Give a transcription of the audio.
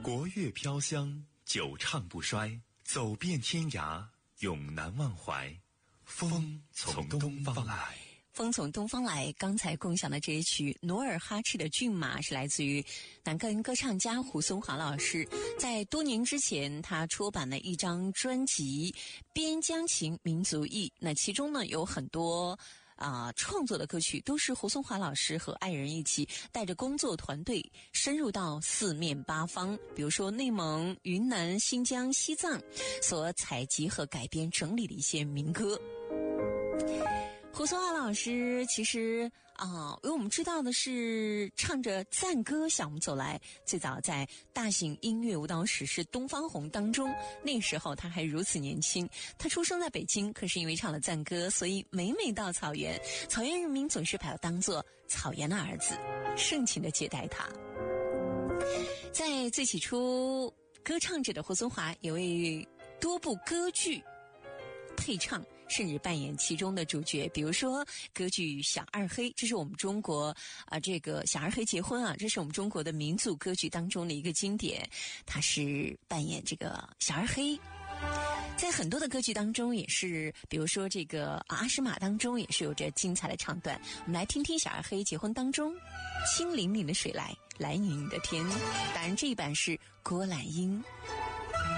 国乐飘香，久唱不衰，走遍天涯，永难忘怀。风从东方来。 风从东方来，刚才共享的这一曲《努尔哈赤的骏马》是来自于男高音歌唱家胡松华老师。在多年之前，他出版了一张专辑《边疆情民族忆》，那其中呢有很多创作的歌曲都是胡松华老师和爱人一起带着工作团队深入到四面八方，比如说内蒙、云南、新疆、西藏所采集和改编整理的一些民歌。胡松华老师其实因为我们知道的是唱着赞歌向我们走来，最早在大型音乐舞蹈史诗《东方红》当中，那时候他还如此年轻。他出生在北京，可是因为唱了赞歌，所以每到草原，草原人民总是把他当作草原的儿子，盛情地接待他。在最起初，歌唱者的胡松华也为多部歌剧配唱，甚至扮演其中的主角，比如说歌剧《小二黑》，这是我们中国这个小二黑结婚这是我们中国的民族歌剧当中的一个经典，他是扮演这个小二黑。在很多的歌剧当中也是，比如说这个阿诗玛当中也是有着精彩的唱段，我们来听听小二黑结婚当中清凛凛的水来，蓝盈盈的天，当然这一版是郭兰英。